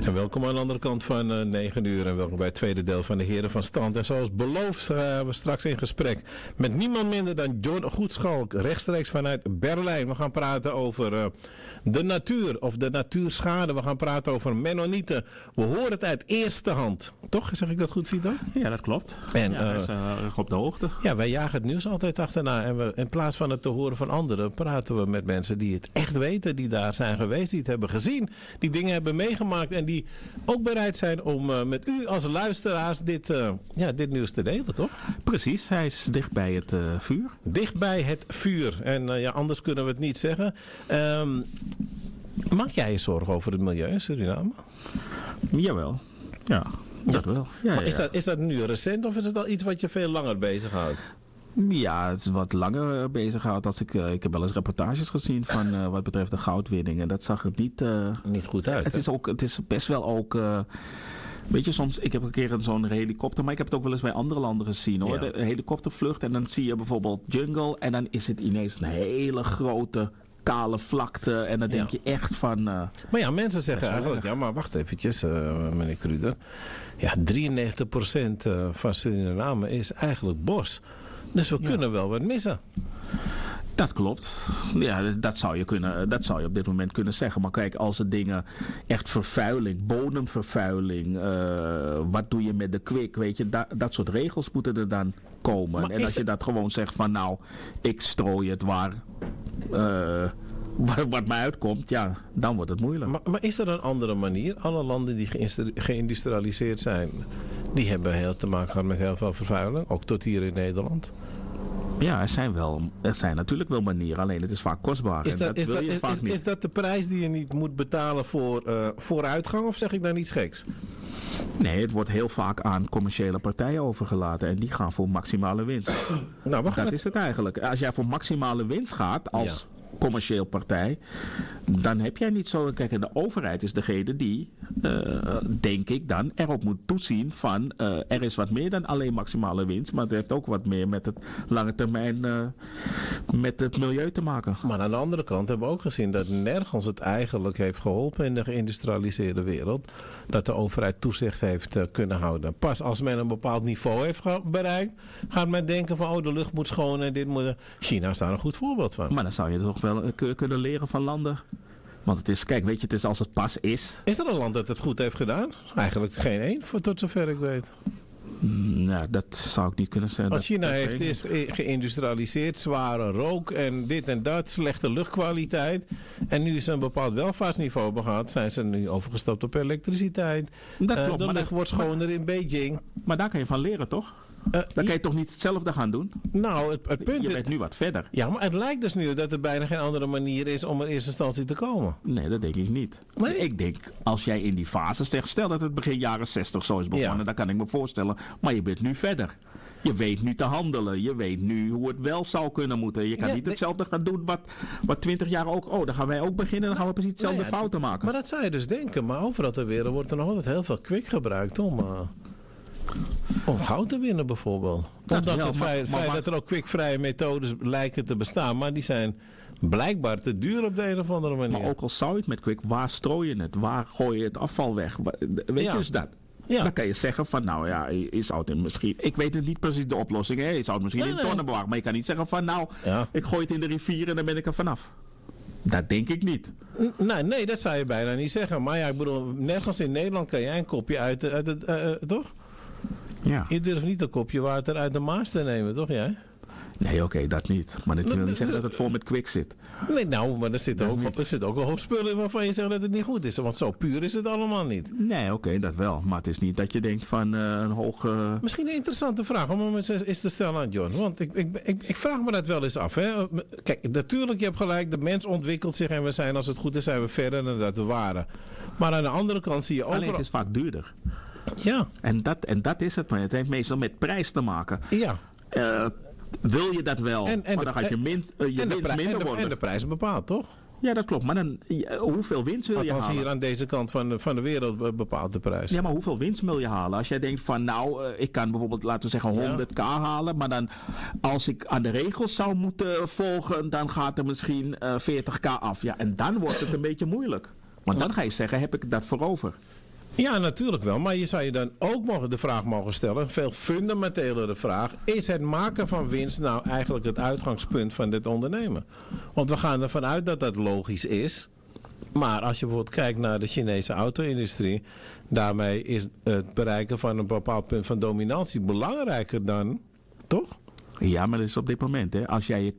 En welkom aan de andere kant van 9 uur en welkom bij het tweede deel van de Heren van Stand. En zoals beloofd gaan we straks in gesprek met niemand minder dan John Goedschalk, rechtstreeks vanuit Berlijn. We gaan praten over de natuur of de natuurschade. We gaan praten over Mennonieten. We horen het uit eerste hand. Toch? Zeg ik dat goed, Vito? Ja, dat klopt. En, hij is op de hoogte. Ja, wij jagen het nieuws altijd achterna. En we, in plaats van het te horen van anderen, praten we met mensen die het echt weten. Die daar zijn geweest, die het hebben gezien. Die dingen hebben meegemaakt. En die ook bereid zijn om met u als luisteraars dit nieuws te delen, toch? Precies, hij is dicht bij het vuur. Dicht bij het vuur. En anders kunnen we het niet zeggen. Maak jij je zorgen over het milieu in Suriname? Jawel. Ja, dat wel. Ja, maar is dat nu recent of is het al iets wat je veel langer bezighoudt? Ja, het is wat langer bezig gehad. Ik heb wel eens reportages gezien van wat betreft de goudwinning. En dat zag er niet goed uit. Het is best wel ook... weet je, soms, ik heb een keer zo'n helikopter, maar ik heb het ook wel eens bij andere landen gezien hoor. Ja. De helikoptervlucht en dan zie je bijvoorbeeld jungle en dan is het ineens een hele grote kale vlakte en dan denk je echt van... maar ja, mensen zeggen eigenlijk, ja maar wacht eventjes meneer Kruder. Ja, 93% van Suriname is eigenlijk bos. Dus we kunnen wel wat missen. Dat klopt. Ja, dat zou je op dit moment kunnen zeggen. Maar kijk, als er dingen echt vervuiling, bodemvervuiling, wat doe je met de kwik, weet je, dat soort regels moeten er dan komen. Maar en als je dat gewoon zegt van nou, ik strooi het waar wat mij uitkomt, ja, dan wordt het moeilijk. Maar is er een andere manier? Alle landen die geïndustrialiseerd zijn, die hebben heel te maken gehad met heel veel vervuiling, ook tot hier in Nederland. Ja, er zijn natuurlijk wel manieren, alleen het is vaak kostbaar. Is dat de prijs die je niet moet betalen voor vooruitgang of zeg ik daar niets geks? Nee, het wordt heel vaak aan commerciële partijen overgelaten en die gaan voor maximale winst. Nou, dat is het eigenlijk. Als jij voor maximale winst gaat als commercieel partij, dan heb jij niet zo... Kijk, en de overheid is degene die, denk ik dan, erop moet toezien van er is wat meer dan alleen maximale winst, maar het heeft ook wat meer met het lange termijn met het milieu te maken. Maar aan de andere kant hebben we ook gezien dat nergens het eigenlijk heeft geholpen in de geïndustrialiseerde wereld, dat de overheid toezicht heeft kunnen houden. Pas als men een bepaald niveau heeft bereikt, gaat men denken van de lucht moet schoon en dit moet... China is daar een goed voorbeeld van. Maar dan zou je toch wel kunnen leren van landen. Want het is, kijk, weet je, het is als het pas is. Is er een land dat het goed heeft gedaan? Eigenlijk geen één, tot zover ik weet. Nou, dat zou ik niet kunnen zeggen. Want China is geïndustrialiseerd, zware rook en dit en dat, slechte luchtkwaliteit. En nu is een bepaald welvaartsniveau behaald, zijn ze nu overgestapt op elektriciteit. Dat klopt. De lucht wordt schoner in Beijing. Maar daar kan je van leren, toch? Dan kan je toch niet hetzelfde gaan doen? Nou, het punt is... Je bent nu wat verder. Ja, maar het lijkt dus nu dat er bijna geen andere manier is om in eerste instantie te komen. Nee, dat denk ik niet. Nee? Ik denk, als jij in die fase zegt, stel dat het begin jaren 60 zo is begonnen, dan kan ik me voorstellen. Maar je bent nu verder. Je weet nu te handelen. Je weet nu hoe het wel zou kunnen moeten. Je kan niet hetzelfde gaan doen wat 20 jaar ook... dan gaan wij ook beginnen. Dan gaan we precies hetzelfde fouten maken. Maar dat zou je dus denken. Maar overal ter wereld wordt er nog altijd heel veel kwik gebruikt om goud te winnen bijvoorbeeld. Ondanks het feit dat er ook kwikvrije methodes lijken te bestaan. Maar die zijn blijkbaar te duur op de een of andere manier. Maar ook al zou je het met kwik, waar strooi je het? Waar gooi je het afval weg? Weet je dus dat? Ja. Dan kan je zeggen van nou ja, je zou het misschien... Ik weet het niet precies de oplossing. Hè? Je zou het misschien in tonnen bewaren. Maar je kan niet zeggen van nou, ik gooi het in de rivier en dan ben ik er vanaf. Dat denk ik niet. Nee, dat zou je bijna niet zeggen. Maar ja, ik bedoel, nergens in Nederland kan jij een kopje uit het toch? Ja. Je durft niet een kopje water uit de Maas te nemen, toch jij? Nee, oké, dat niet. Maar dit wil niet zeggen dat het vol met kwik zit. Nee, nou, maar er zit ook een hoop spullen in waarvan je zegt dat het niet goed is. Want zo puur is het allemaal niet. Nee, oké, dat wel. Maar het is niet dat je denkt van een hoge... Misschien een interessante vraag om eens te stellen aan John. Want ik vraag me dat wel eens af. Hè? Kijk, natuurlijk, je hebt gelijk. De mens ontwikkelt zich en we zijn, als het goed is, zijn we verder dan dat we waren. Maar aan de andere kant zie je overal... Alleen het is vaak duurder. Ja. En dat is het. Maar het heeft meestal met prijs te maken. Ja. Wil je dat wel? Maar dan gaat je winst minder worden. En de prijs bepaalt, toch? Ja, dat klopt. Maar dan, hoeveel winst wil je halen? Hier aan deze kant van de wereld bepaalt de prijs. Ja, maar hoeveel winst wil je halen? Als jij denkt van nou, ik kan bijvoorbeeld, laten we zeggen 100k halen. Maar dan, als ik aan de regels zou moeten volgen, dan gaat er misschien 40k af. Ja, en dan wordt het een beetje moeilijk. Want dan ga je zeggen, heb ik dat voor over? Ja, natuurlijk wel. Maar je zou je dan ook de vraag mogen stellen, een veel fundamentelere vraag. Is het maken van winst nou eigenlijk het uitgangspunt van dit ondernemen? Want we gaan ervan uit dat dat logisch is. Maar als je bijvoorbeeld kijkt naar de Chinese auto-industrie, daarmee is het bereiken van een bepaald punt van dominantie belangrijker dan, toch? Ja, maar dat is op dit moment. Hè. Als jij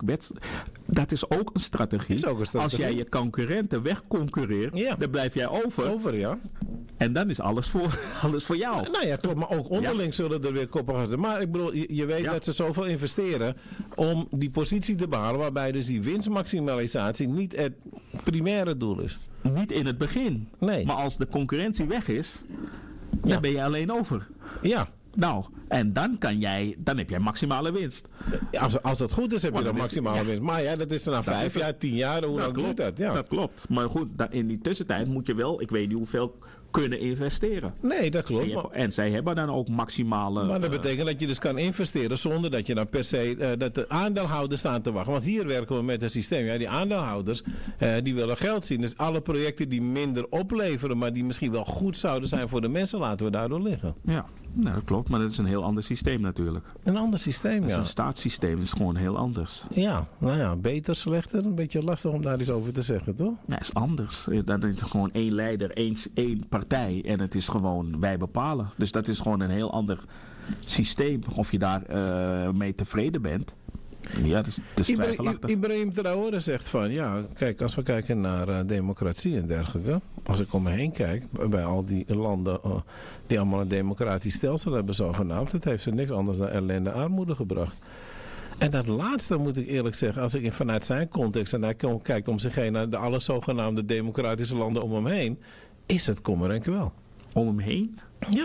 dat is ook een strategie. Als jij je concurrenten wegconcurreert, dan blijf jij over. Ja. En dan is alles voor jou. Nou ja, klopt. Maar ook onderling zullen er weer koppen gaan. Maar ik bedoel, je weet dat ze zoveel investeren om die positie te behalen, waarbij dus die winstmaximalisatie niet het primaire doel is. Niet in het begin. Nee. Maar als de concurrentie weg is, dan ben je alleen over. Ja. Nou, en dan heb jij maximale winst. Als het goed is, heb je dan maximale winst. Maar ja, dat is er na 5 jaar, 10 jaar, hoe lang doet dat? Ja. Dat klopt. Maar goed, in die tussentijd moet je wel, ik weet niet hoeveel, kunnen investeren. Nee, dat klopt. En zij hebben dan ook maximale... Maar dat betekent dat je dus kan investeren zonder dat je dan per se... dat de aandeelhouders staan te wachten. Want hier werken we met een systeem. Ja, die aandeelhouders, die willen geld zien. Dus alle projecten die minder opleveren, maar die misschien wel goed zouden zijn voor de mensen, laten we daardoor liggen. Ja, nou, dat klopt. Maar dat is een heel ander systeem natuurlijk. Een ander systeem, dat is een staatssysteem. Dat is gewoon heel anders. Ja, nou ja, beter, slechter. Een beetje lastig om daar iets over te zeggen, toch? Ja, is anders. Dat is gewoon één leider, één partij. En het is gewoon, wij bepalen. Dus dat is gewoon een heel ander systeem. Of je daar mee tevreden bent. Ja, dat is twijfelachtig. Ibrahim Traoré zegt van, ja, kijk, als we kijken naar democratie en dergelijke. Als ik om me heen kijk, bij al die landen die allemaal een democratisch stelsel hebben zogenaamd. Het heeft ze niks anders dan ellende en armoede gebracht. En dat laatste moet ik eerlijk zeggen, als ik vanuit zijn context en hij kijkt om zich heen naar alle zogenaamde democratische landen om hem heen, is het kommer en kwel. Om hem heen? Ja.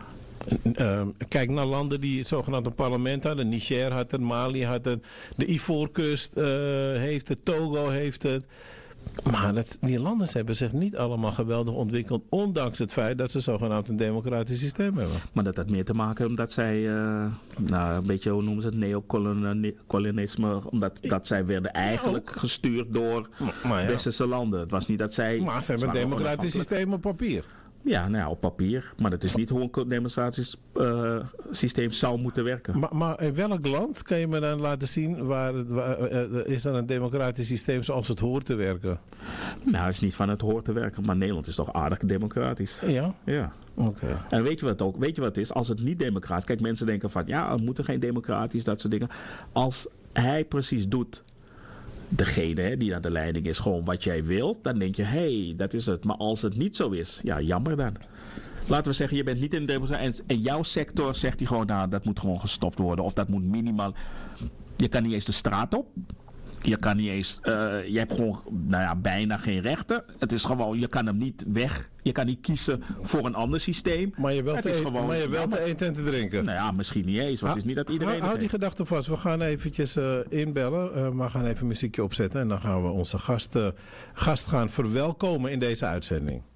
Kijk naar landen die het zogenaamde parlement hadden. Niger had het, Mali had het, de Ivoorkust heeft het, Togo heeft het. Maar die landen hebben zich niet allemaal geweldig ontwikkeld, ondanks het feit dat ze zogenaamd een democratisch systeem hebben. Maar dat had meer te maken omdat zij, een beetje, hoe noemen ze het, neocolonialisme, omdat dat zij werden eigenlijk gestuurd door westerse landen. Het was niet dat zij... Maar ze hebben een democratisch systeem op papier. Ja, nou ja, op papier. Maar dat is niet hoe een democratisch systeem zou moeten werken. Maar in welk land kan je me dan laten zien waar is dan een democratisch systeem zoals het hoort te werken? Nou, het is niet van het hoort te werken. Maar Nederland is toch aardig democratisch. Ja? Ja. Okay. En weet je wat het is? Als het niet democratisch... Kijk, mensen denken van, ja, we moeten geen democratisch, dat soort dingen. Als hij precies doet... Degene die aan de leiding is, gewoon wat jij wilt, dan denk je, hé, dat is het. Maar als het niet zo is, ja, jammer dan. Laten we zeggen, je bent niet in de democratie en jouw sector zegt hij gewoon, nou, dat moet gewoon gestopt worden. Of dat moet minimaal... Je kan niet eens de straat op. Je kan niet eens... je hebt gewoon, bijna geen rechten. Het is gewoon, je kan hem niet weg. Je kan niet kiezen voor een ander systeem. Maar je wel te eten en te drinken. Nou ja, misschien niet eens. Want het is niet dat iedereen... Hou die gedachte vast. We gaan eventjes inbellen. We gaan even muziekje opzetten. En dan gaan we onze gast gaan verwelkomen in deze uitzending.